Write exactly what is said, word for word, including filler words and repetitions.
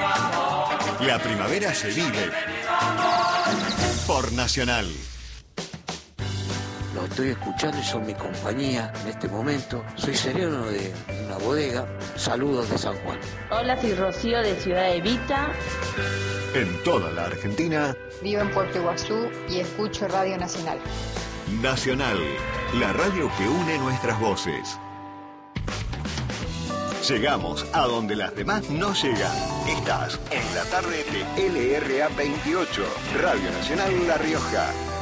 La primavera se vive por Nacional. Los estoy escuchando y son mi compañía en este momento. Soy sereno de una bodega. Saludos de San Juan. Hola, soy Rocío de Ciudad Evita. En toda la Argentina. Vivo en Puerto Iguazú y escucho Radio Nacional. Nacional, la radio que une nuestras voces. Llegamos a donde las demás no llegan. Estás en la tarde de L R A veintiocho, Radio Nacional La Rioja.